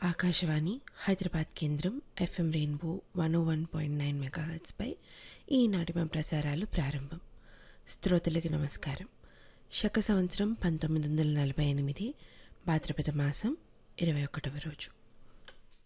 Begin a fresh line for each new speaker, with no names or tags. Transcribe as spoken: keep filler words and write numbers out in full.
ఆకాశవాణి హైదరాబాద్ కేంద్రం FM rainbow one ఓ one point nine మెగాహెర్ట్జ్పై ఈనాటి మా ప్రసారాలు ప్రారంభం. శ్రోతలకి నమస్కారం. శక సంవత్సరం పంతొమ్మిది వందల నలభై ఎనిమిది భాద్రపద మాసం ఇరవై ఒకటవ రోజు.